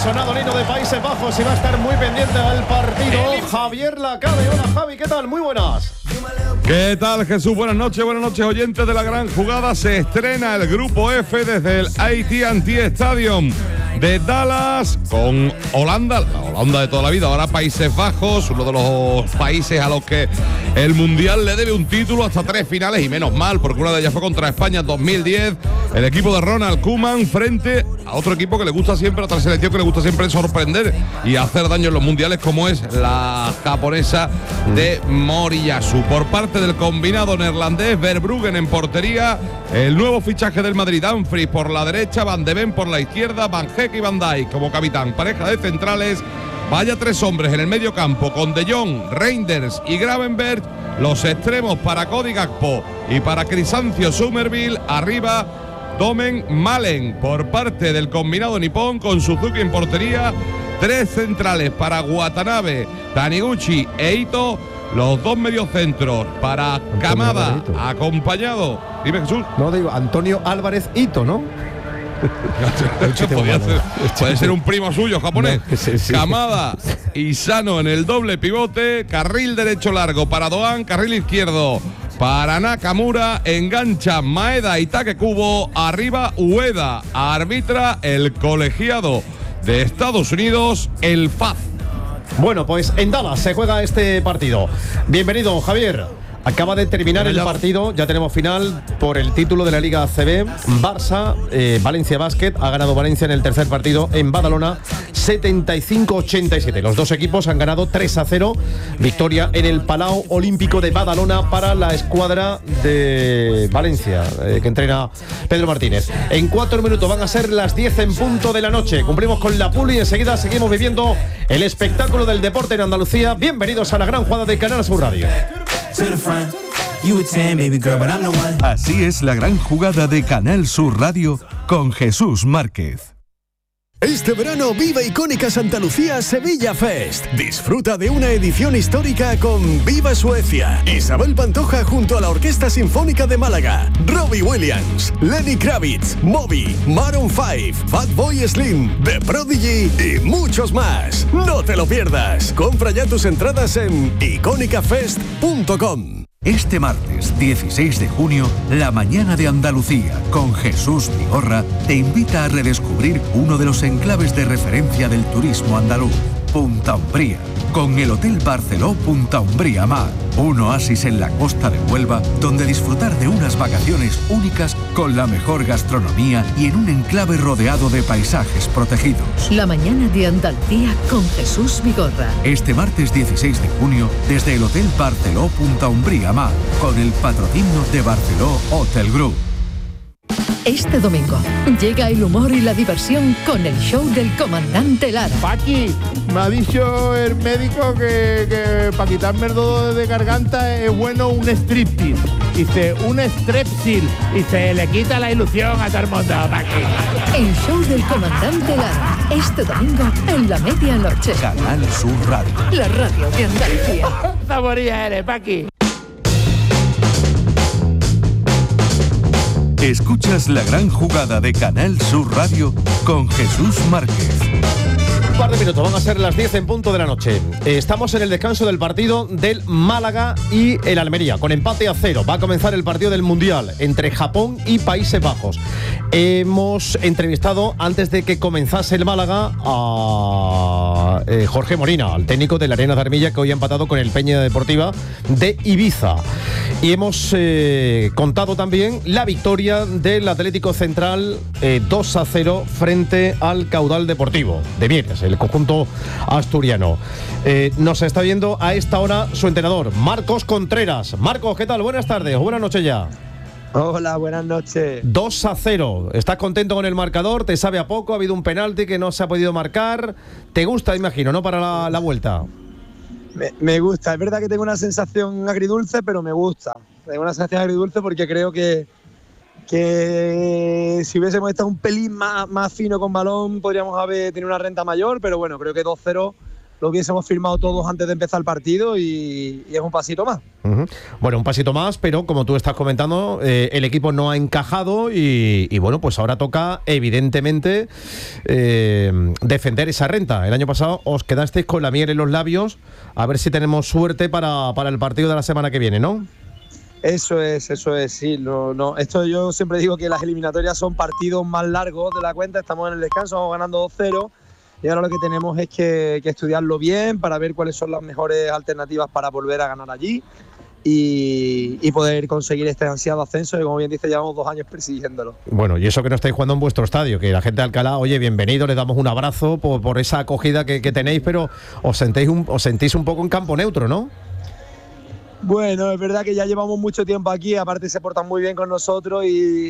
sonado el himno de Países Bajos y va a estar muy pendiente del partido Javier Lacabe. Hola Javi, ¿qué tal? Muy buenas. ¿Qué tal, Jesús? Buenas noches, oyentes de La Gran Jugada. Se estrena el Grupo F desde el AT&T Stadium de Dallas con Holanda, la Holanda de toda la vida, ahora Países Bajos, uno de los países a los que el Mundial le debe un título, hasta 3 finales, y menos mal, porque una de ellas fue contra España en 2010, el equipo de Ronald Koeman frente a otro equipo que le gusta siempre, otra selección que le gusta siempre sorprender y hacer daño en los mundiales, como es la japonesa de Moriyasu. Por parte del combinado neerlandés, Verbruggen en portería, el nuevo fichaje del Madrid, Dumfries por la derecha, Van de Ven por la izquierda, Van Heek y Van Dijk como capitán, pareja de centrales. Vaya 3 hombres en el medio campo con De Jong, Reinders y Gravenberch, los extremos para Cody Gakpo y para Crysanthio Summerville, arriba Domen Malen por parte del combinado nipón con Suzuki en portería, 3 centrales para Watanabe, Taniguchi e Ito, los 2 mediocentros para Antonio Kamada, Alvarito, acompañado. Dime, Jesús. No, digo, Antonio Álvarez Ito, ¿no? Puede ser un primo suyo japonés. No, sí. Kamada y Sano en el doble pivote, carril derecho largo para Doan, carril izquierdo para Nakamura, engancha Maeda y Takekubo, arriba Ueda, arbitra el colegiado de Estados Unidos, el FAZ. Bueno, pues en Dallas se juega este partido. Bienvenido, Javier. Acaba de terminar el partido, ya tenemos final por el título de la Liga ACB. Barça, Valencia Basket, ha ganado Valencia en el tercer partido en Badalona, 75-87. Los dos equipos han ganado 3-0. Victoria en el Palau Olímpico de Badalona para la escuadra de Valencia, que entrena Pedro Martínez. En 4 minutos van a ser las 10 en punto de la noche. Cumplimos con la publi y enseguida seguimos viviendo el espectáculo del deporte en Andalucía. Bienvenidos a La Gran Jugada de Canal Sur Radio. Así es La Gran Jugada de Canal Sur Radio con Jesús Márquez. Este verano viva Icónica Santa Lucía Sevilla Fest. Disfruta de una edición histórica con Viva Suecia, Isabel Pantoja junto a la Orquesta Sinfónica de Málaga, Robbie Williams, Lenny Kravitz, Moby, Maroon 5, Fatboy Slim, The Prodigy y muchos más. No te lo pierdas. Compra ya tus entradas en iconicafest.com. Este martes 16 de junio, La Mañana de Andalucía, con Jesús Vigorra, te invita a redescubrir uno de los enclaves de referencia del turismo andaluz, Punta Umbría, con el Hotel Barceló Punta Umbría Mar, un oasis en la costa de Huelva, donde disfrutar de unas vacaciones únicas con la mejor gastronomía y en un enclave rodeado de paisajes protegidos. La Mañana de Andalucía con Jesús Vigorra. Este martes 16 de junio, desde el Hotel Barceló Punta Umbría Mar, con el patrocinio de Barceló Hotel Group. Este domingo llega el humor y la diversión con el show del comandante Lara. Paqui, me ha dicho el médico que para quitarme el dolor de garganta es bueno un striptease. Dice, un strepsil. Y se le quita la ilusión a todo el mundo, Paqui. El show del comandante Lara. Este domingo en la medianoche. Canal Sur Radio. La radio de Andalucía. Saboría eres, Paqui. Escuchas La Gran Jugada de Canal Sur Radio con Jesús Márquez. Un par de minutos, van a ser las 10 en punto de la noche. Estamos en el descanso del partido del Málaga y el Almería, con empate a 0. Va a comenzar el partido del Mundial entre Japón y Países Bajos. Hemos entrevistado, antes de que comenzase el Málaga, a Jorge Molina, al técnico de la Arena de Armilla, que hoy ha empatado con el Peña Deportiva de Ibiza. Y hemos contado también la victoria del Atlético Central 2-0 frente al Caudal Deportivo de Mieres, el conjunto asturiano. Nos está viendo a esta hora su entrenador, Marcos Contreras. Marcos, ¿qué tal? Buenas tardes o buenas noches ya. Hola, buenas noches. 2-0. ¿Estás contento con el marcador? ¿Te sabe a poco? ¿Ha habido un penalti que no se ha podido marcar? ¿Te gusta, imagino, no, para la vuelta? Me gusta. Es verdad que tengo una sensación agridulce, pero me gusta. Tengo una sensación agridulce porque creo que si hubiésemos estado un pelín más fino con balón podríamos haber tenido una renta mayor, pero bueno, creo que 2-0 hubiésemos firmado todos antes de empezar el partido y es un pasito más. Bueno, un pasito más, pero como tú estás comentando, el equipo no ha encajado y bueno, pues ahora toca evidentemente defender esa renta. El año pasado os quedasteis con la miel en los labios, a ver si tenemos suerte para el partido de la semana que viene, ¿no? Eso es, sí. No. Esto yo siempre digo que las eliminatorias son partidos más largos de la cuenta, estamos en el descanso, vamos ganando 2-0 y ahora lo que tenemos es que estudiarlo bien para ver cuáles son las mejores alternativas para volver a ganar allí y poder conseguir este ansiado ascenso que, como bien dice, llevamos 2 años persiguiéndolo. Bueno, y eso que no estáis jugando en vuestro estadio, que la gente de Alcalá, oye, bienvenido, les damos un abrazo por esa acogida que tenéis, pero os sentís un poco en campo neutro, ¿no? Bueno, es verdad que ya llevamos mucho tiempo aquí, aparte se portan muy bien con nosotros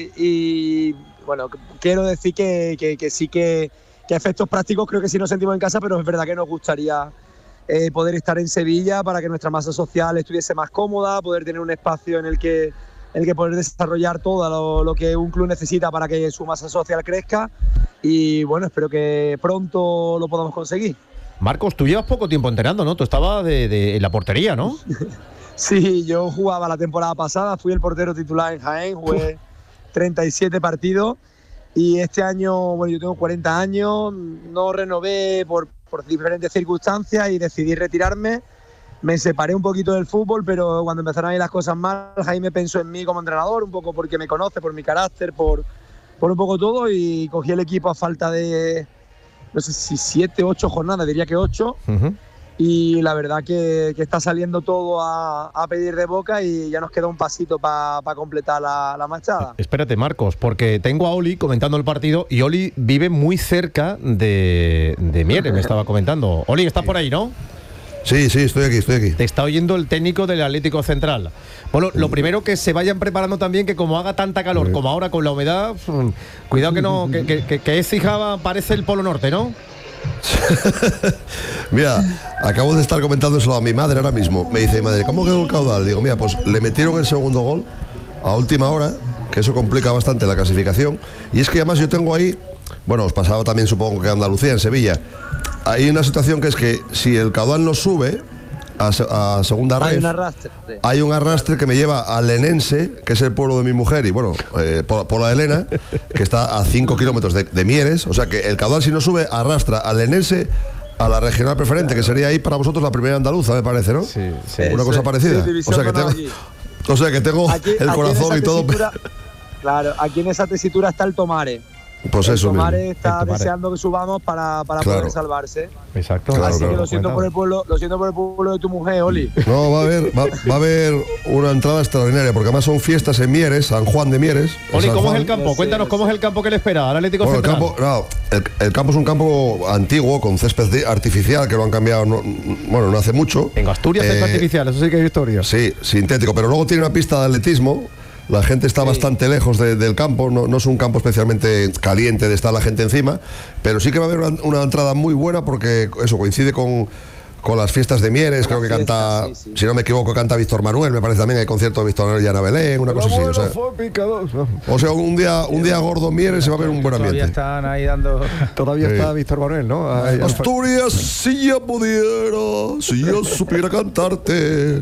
y bueno, quiero decir que sí que a efectos prácticos creo que sí nos sentimos en casa, pero es verdad que nos gustaría poder estar en Sevilla para que nuestra masa social estuviese más cómoda, poder tener un espacio en el que poder desarrollar todo lo que un club necesita para que su masa social crezca y bueno, espero que pronto lo podamos conseguir. Marcos, tú llevas poco tiempo entrenando, ¿no? Tú estabas en la portería, ¿no? Sí, yo jugaba la temporada pasada, fui el portero titular en Jaén, jugué 37 partidos y este año, bueno, yo tengo 40 años, no renové por diferentes circunstancias y decidí retirarme. Me separé un poquito del fútbol, pero cuando empezaron a ir las cosas mal, Jaime pensó en mí como entrenador, un poco porque me conoce, por mi carácter, por un poco todo, y cogí el equipo a falta de, no sé si 7, 8 jornadas, diría que 8. Y la verdad que está saliendo todo a pedir de boca y ya nos queda un pasito para completar la marchada. Espérate, Marcos, porque tengo a Oli comentando el partido y Oli vive muy cerca de Mieres, me estaba comentando. Oli, ¿estás por ahí, no? Sí, estoy aquí. Te está oyendo el técnico del Atlético Central. Bueno, lo primero que se vayan preparando también, que como haga tanta calor como ahora con la humedad, cuidado que Écija parece el Polo Norte, ¿no? Mira, acabo de estar comentando eso a mi madre ahora mismo. Me dice, madre, ¿cómo quedó el caudal? Digo, mira, pues le metieron el segundo gol a última hora, que eso complica bastante la clasificación. Y es que además yo tengo ahí, bueno, os pasaba también supongo que Andalucía, en Sevilla, hay una situación que es que si el caudal no sube a segunda red, hay un arrastre que me lleva a Lenense, que es el pueblo de mi mujer, y bueno, por la Elena, que está a 5 kilómetros de Mieres. O sea que el caudal, si no sube, arrastra a Lenense a la regional preferente, que sería ahí para vosotros la primera andaluza, me parece, ¿no? Sí. Una cosa parecida. O sea que tengo el corazón y todo. Claro, aquí en esa tesitura está el Tomare. Pues eso mismo. Tomare está deseando que subamos para poder salvarse. Exacto. Así que lo siento por el pueblo de tu mujer, Oli. No, va a haber una entrada extraordinaria, porque además son fiestas en Mieres, San Juan de Mieres. Oli, ¿cómo es el campo? Cuéntanos cómo es el campo que le espera al Atlético Central. El campo es un campo antiguo con césped artificial que lo han cambiado, no hace mucho. En Asturias césped artificial, eso sí que hay historia. Sí, sintético, pero luego tiene una pista de atletismo. La gente está bastante lejos del campo, no es un campo especialmente caliente de estar la gente encima, pero sí que va a haber una entrada muy buena porque eso coincide con las fiestas de Mieres, creo que canta, si no me equivoco, canta Víctor Manuel, me parece también hay concierto de Víctor Manuel y Ana Belén, una cosa así. O sea, un día gordo en Mieres se va a ver un buen ambiente. Están ahí dando. Todavía está Víctor Manuel, ¿no? Asturias, si ya pudiera, si yo supiera cantarte.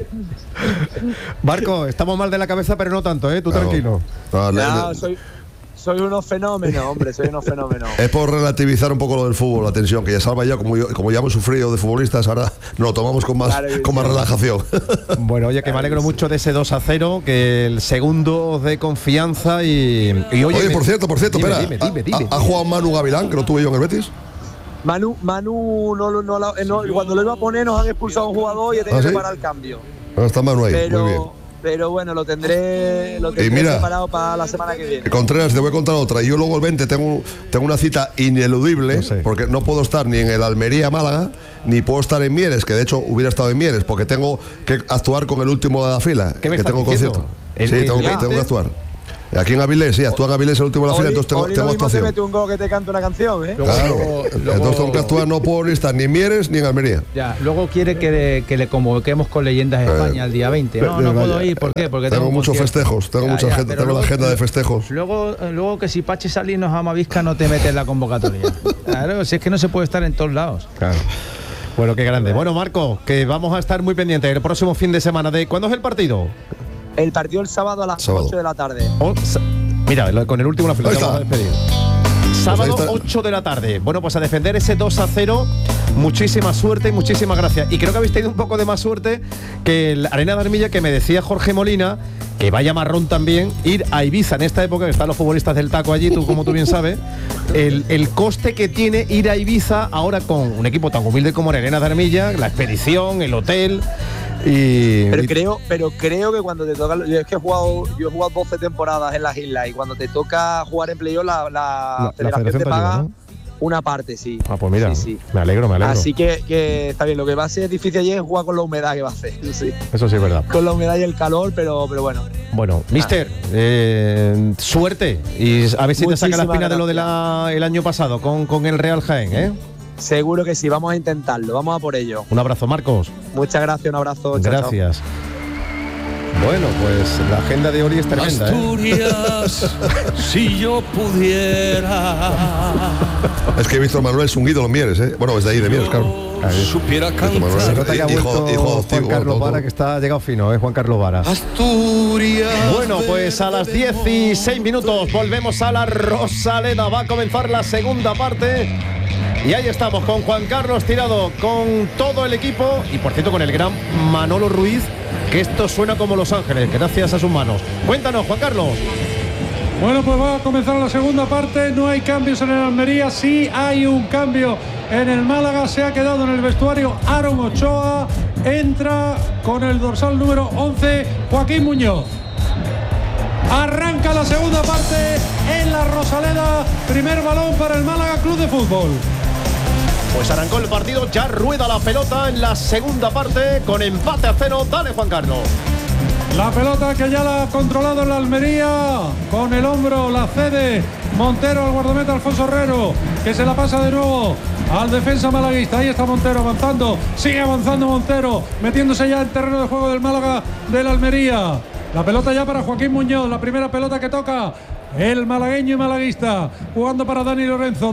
Marco, estamos mal de la cabeza, pero no tanto, ¿eh? Tú tranquilo. Soy unos fenómenos, hombre, soy unos fenómenos. Es por relativizar un poco lo del fútbol, la tensión, que ya salva ya, como ya hemos sufrido de futbolistas, ahora nos lo tomamos con más relajación. Bueno, oye, que me alegro mucho de ese 2-0, que el segundo os dé confianza y oye, por cierto, espera, dime. ¿Ha jugado Manu Gavilán, que lo tuve yo en el Betis? Manu no, cuando lo iba a poner nos han expulsado a un jugador y he tenido que parar el cambio. Está Manu ahí, muy bien. Pero bueno, lo tendré preparado para la semana que viene. Contreras, te voy a contar otra. Yo luego el 20 tengo una cita ineludible, porque no puedo estar ni en el Almería Málaga, ni puedo estar en Mieres, que de hecho hubiera estado en Mieres, porque tengo que actuar con el último de la fila, que tengo concierto. Sí, tengo que actuar. Aquí en Avilés, actúa en Avilés el último de la fila, entonces tengo actuación. Mete un gol que te canta una canción, ¿eh? Claro, entonces tengo que actuar, no puedo ni estar ni en Mieres ni en Almería. Ya, luego quiere que le convoquemos con Leyendas de España el día 20. No puedo ir, ¿por qué? Porque tengo muchos festejos, tengo mucha gente, tengo la agenda de festejos. Luego que si Pache Salinas ama Vizca no te metes en la convocatoria. Claro, si es que no se puede estar en todos lados. Claro. Bueno, qué grande. Bueno, Marco, que vamos a estar muy pendientes el próximo fin de semana. ¿Cuándo es el partido? El partido el sábado a las 8 de la tarde. Mira, con el último la fila, vamos a despedir. Sábado, Pues 8 de la tarde. Bueno, pues a defender ese 2-0. Muchísima suerte y muchísimas gracias. Y creo que habéis tenido un poco de más suerte que el Arena de Armilla, que me decía Jorge Molina, que vaya marrón también, ir a Ibiza en esta época, que están los futbolistas del taco allí, tú como tú bien sabes, el coste que tiene ir a Ibiza ahora con un equipo tan humilde como el Arena de Armilla, la expedición, el hotel. Pero creo que cuando te toca, yo he jugado 12 temporadas en las islas, y cuando te toca jugar en playoff la federación te paga, ¿no? Una parte, sí. Ah, pues mira, sí. Me alegro. Así que está bien. Lo que va a ser difícil allí es jugar con la humedad que va a hacer. Sí. Eso sí es verdad. Con la humedad y el calor, pero bueno. Bueno, mister, suerte. Y a ver si te saca la espina de lo del año pasado con el Real Jaén, ¿eh? Seguro que sí, vamos a intentarlo, vamos a por ello. Un abrazo, Marcos. Muchas gracias, un abrazo. Gracias. Chao. Bueno, pues la agenda de hoy es tremenda. Asturias, si yo pudiera. Es que Víctor Manuel es un ídolo Mieres, ¿eh? Bueno, es de ahí, de Mieres, claro. Supiera cantar. Se nota que ha vuelto Juan Carlos Vara, que está llegado fino, Juan Carlos Vara. Asturias. Bueno, pues a las 16 minutos volvemos a la Rosaleda. Va a comenzar la segunda parte. Y ahí estamos con Juan Carlos Tirado, con todo el equipo y por cierto con el gran Manolo Ruiz, que esto suena como Los Ángeles, gracias a sus manos. Cuéntanos, Juan Carlos. Bueno, pues va a comenzar la segunda parte. No hay cambios en el Almería, sí hay un cambio en el Málaga. Se ha quedado en el vestuario Aaron Ochoa, entra con el dorsal número 11 Joaquín Muñoz. Arranca la segunda parte en la Rosaleda. Primer balón para el Málaga Club de Fútbol. Pues arrancó el partido, ya rueda la pelota en la segunda parte con empate a 0. Dale, Juan Carlos. La pelota que ya la ha controlado en la Almería, con el hombro la cede Montero al guardameta Alfonso Herrero, que se la pasa de nuevo al defensa malaguista. Ahí está Montero avanzando, sigue avanzando Montero, metiéndose ya en terreno de juego del Málaga del Almería. La pelota ya para Joaquín Muñoz, la primera pelota que toca el malagueño y malaguista, jugando para Dani Lorenzo.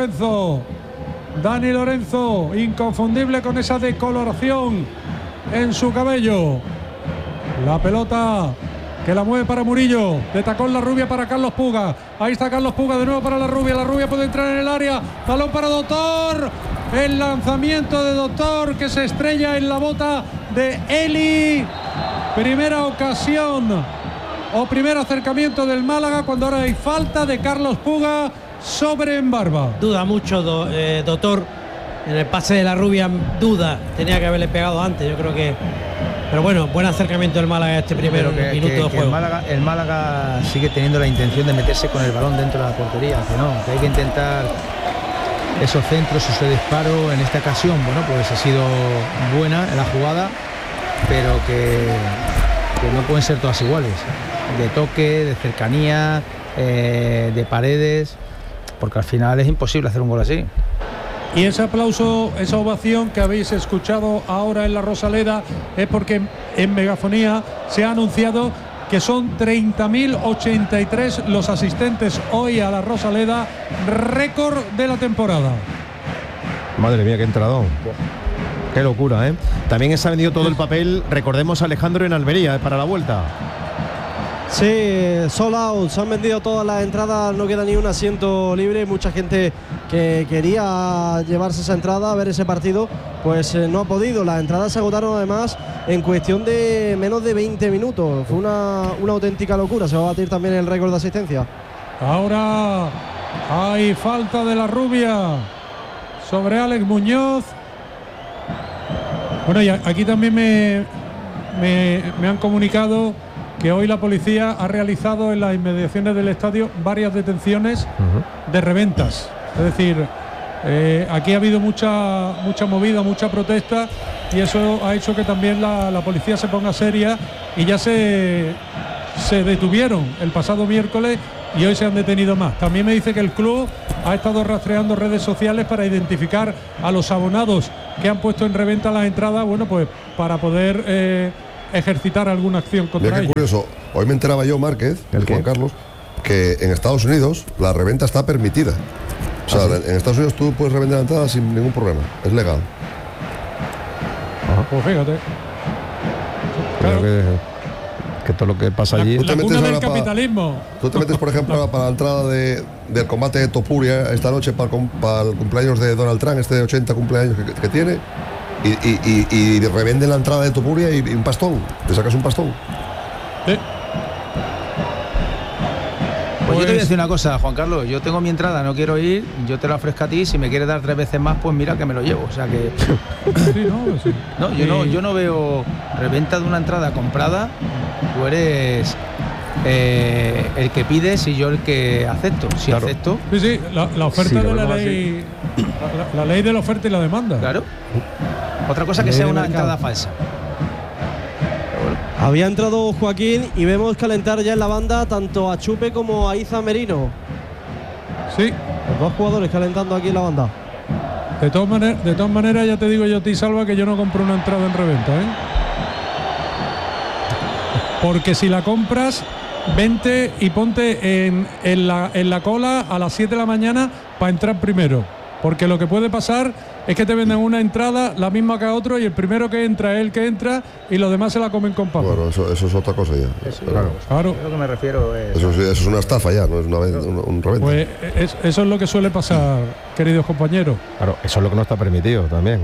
Dani Lorenzo, inconfundible con esa decoloración en su cabello. La pelota que la mueve para Murillo, de tacón la Rubia para Carlos Puga. Ahí está Carlos Puga de nuevo para la Rubia puede entrar en el área, balón para Doctor, el lanzamiento de Doctor que se estrella en la bota de Eli. Primera ocasión o primer acercamiento del Málaga cuando ahora hay falta de Carlos Puga sobre Embarba. Duda mucho Doctor en el pase de la Rubia, tenía que haberle pegado antes, yo creo que. Pero bueno, buen acercamiento del Málaga este primer minuto de juego. El Málaga sigue teniendo la intención de meterse con el balón dentro de la portería, que hay que intentar esos centros, ese disparo. En esta ocasión, bueno, pues ha sido buena en la jugada, pero que no pueden ser todas iguales, de toque, de cercanía, de paredes, porque al final es imposible hacer un gol así. Y ese aplauso, esa ovación que habéis escuchado ahora en la Rosaleda es porque en megafonía se ha anunciado que son 30.083 los asistentes hoy a la Rosaleda, récord de la temporada. Madre mía, qué entradón. Qué locura, ¿eh? También se ha vendido todo el papel, recordemos a Alejandro en Almería, para la vuelta. Sí, sold out, se han vendido todas las entradas, no queda ni un asiento libre. Mucha gente que quería llevarse esa entrada a ver ese partido, pues no ha podido. Las entradas se agotaron además en cuestión de menos de 20 minutos. Fue una auténtica locura. Se va a batir también el récord de asistencia. Ahora hay falta de la Rubia sobre Alex Muñoz. Bueno, y aquí también me han comunicado que hoy la policía ha realizado en las inmediaciones del estadio varias detenciones de reventas. Es decir, aquí ha habido mucha movida, mucha protesta, y eso ha hecho que también la policía se ponga seria, y ya se detuvieron el pasado miércoles y hoy se han detenido más. También me dice que el club ha estado rastreando redes sociales para identificar a los abonados que han puesto en reventa las entradas, bueno, pues para poder ejercitar alguna acción contra ellos. Qué curioso, hoy me enteraba yo, Márquez, Juan Carlos, que en Estados Unidos la reventa está permitida. O sea, en Estados Unidos tú puedes revender la entrada sin ningún problema, es legal. Pues fíjate. Creo que todo lo que pasa allí. La cuna del capitalismo. Tú te metes, por ejemplo, ahora para la entrada del combate de Topuria esta noche para el cumpleaños de Donald Trump, este de 80 cumpleaños que tiene, y revenden la entrada de Topuria y un pastón. Te sacas un pastón. Sí. Pues yo te voy a decir una cosa, Juan Carlos, yo tengo mi entrada, no quiero ir, yo te la ofrezco a ti, si me quieres dar 3 veces más, pues mira que me lo llevo, o sea que... Sí, sí. No, yo no veo reventa de una entrada comprada, tú eres el que pides y yo el que acepto, si claro. Acepto... Sí, la oferta de la ley, la ley de la oferta y la demanda. Claro. Otra cosa que sea una entrada falsa. Había entrado Joaquín y vemos calentar ya en la banda tanto a Chupe como a Iza Merino. Sí. Los 2 jugadores calentando aquí en la banda. De todas maneras, ya te digo yo a ti, Salva, que yo no compro una entrada en reventa, ¿eh? Porque si la compras, vente y ponte en la cola a las 7 de la mañana para entrar primero. Porque lo que puede pasar es que te venden una entrada, la misma que a otro, y el primero que entra es el que entra y los demás se la comen con papas. Bueno, eso es otra cosa ya. Claro. Yo lo que me refiero es... Eso es una estafa ya, no es un reventa. Pues eso es lo que suele pasar, queridos compañeros. Claro, eso es lo que no está permitido también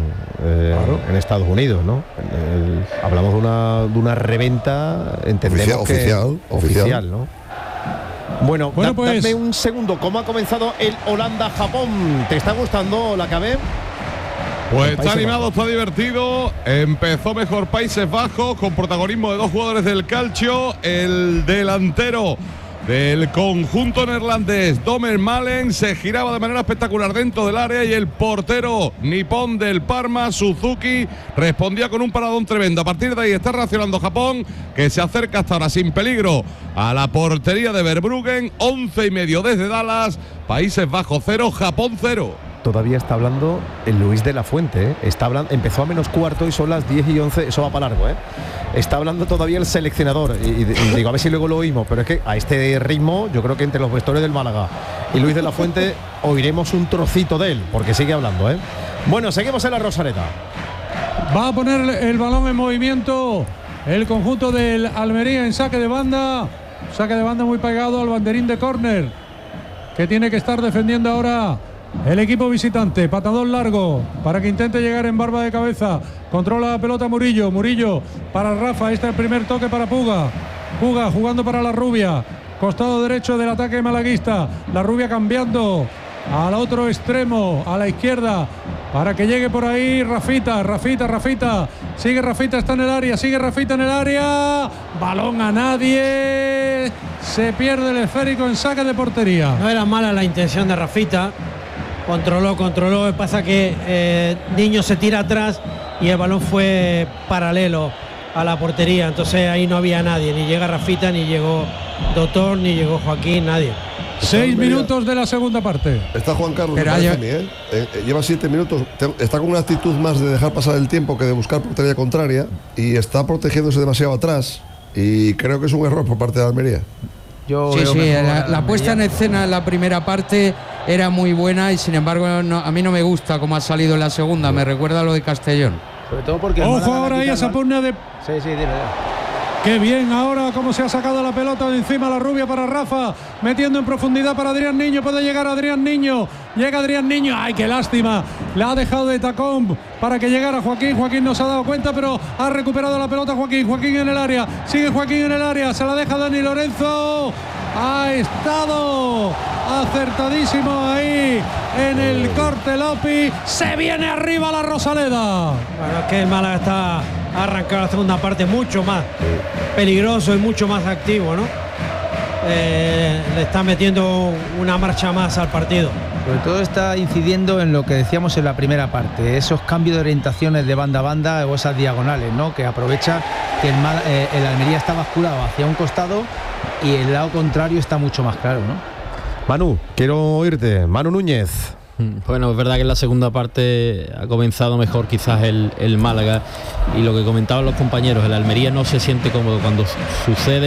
en Estados Unidos, ¿no? Hablamos de una reventa, entendemos oficial, ¿no? Bueno, pues dame un segundo. ¿Cómo ha comenzado el Holanda-Japón? ¿Te está gustando la KB? Pues está animado, está divertido. Empezó mejor Países Bajos con protagonismo de 2 jugadores del calcio. El delantero del conjunto neerlandés, Domer Malen, se giraba de manera espectacular dentro del área y el portero nipón del Parma, Suzuki, respondía con un paradón tremendo. A partir de ahí está reaccionando Japón, que se acerca hasta ahora sin peligro a la portería de Verbruggen. 11:30 desde Dallas. Países Bajos 0, Japón 0. Todavía está hablando el Luis de la Fuente, ¿eh? Empezó a -4 y son las 10:11, eso va para largo, ¿eh? Está hablando todavía el seleccionador y digo, a ver si luego lo oímos, pero es que a este ritmo yo creo que entre los vestuarios del Málaga y Luis de la Fuente oiremos un trocito de él, porque sigue hablando, ¿eh? Bueno, seguimos en la Rosaleda. Va a poner el balón en movimiento el conjunto del Almería en saque de banda muy pegado al banderín de córner, que tiene que estar defendiendo ahora el equipo visitante. Patadón largo para que intente llegar en barba de cabeza. Controla la pelota Murillo para Rafa. Este es el primer toque para Puga jugando para la Rubia, costado derecho del ataque malaguista. La Rubia cambiando al otro extremo, a la izquierda, para que llegue por ahí Rafita. Sigue Rafita, está en el área, sigue Rafita en el área. Balón a nadie. Se pierde el esférico en saque de portería. No era mala la intención de Rafita. Controló. Lo que pasa que Niño se tira atrás y el balón fue paralelo a la portería. Entonces ahí no había nadie. Ni llega Rafita, ni llegó Doctor, ni llegó Joaquín, nadie. 6 minutos de la segunda parte. Está Juan Carlos, lleva 7 minutos. Está con una actitud más de dejar pasar el tiempo que de buscar portería contraria. Y está protegiéndose demasiado atrás. Y creo que es un error por parte de Almería. La puesta en escena en la primera parte era muy buena y sin embargo a mí no me gusta cómo ha salido en la segunda, me recuerda a lo de Castellón. Sobre todo porque... Ojo ahora ahí esa pugna de... Sí, dile. Qué bien ahora cómo se ha sacado la pelota de encima la Rubia para Rafa, metiendo en profundidad para Adrián Niño, puede llegar Adrián Niño, llega Adrián Niño, ay qué lástima, la ha dejado de tacón para que llegara Joaquín no se ha dado cuenta, pero ha recuperado la pelota Joaquín en el área, sigue Joaquín en el área, se la deja Dani Lorenzo, ha estado acertadísimo ahí en el corte Lopi, se viene arriba la Rosaleda. Bueno, es que el Málaga está arrancado la segunda parte mucho más peligroso y mucho más activo, ¿no? Le está metiendo una marcha más al partido. Sobre todo está incidiendo en lo que decíamos en la primera parte, esos cambios de orientaciones de banda a banda o esas diagonales, ¿no? Que aprovecha que el Almería está basculado hacia un costado y el lado contrario está mucho más claro, ¿no? Manu, quiero oírte. Manu Núñez. Bueno, es verdad que en la segunda parte ha comenzado mejor quizás el Málaga y lo que comentaban los compañeros, el Almería no se siente cómodo cuando sucede